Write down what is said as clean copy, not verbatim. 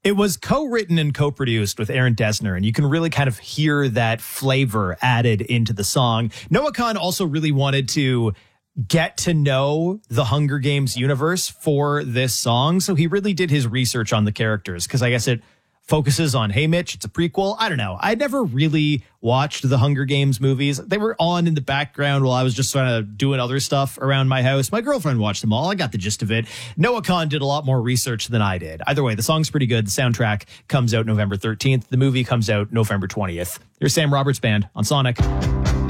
It was co-written and co-produced with Aaron Dessner, and you can really kind of hear that flavor added into the song. Noah Kahan also really wanted to get to know the Hunger Games universe for this song, so he really did his research on the characters, because I guess it focuses on, hey, Mitch, it's a prequel. I don't know. I never really watched the Hunger Games movies. They were on in the background while I was just sort of doing other stuff around my house. My girlfriend watched them all. I got the gist of it. Noah Kahan did a lot more research than I did. Either way, the song's pretty good. The soundtrack comes out November 13th. The movie comes out November 20th. Here's Sam Roberts Band on Sonic.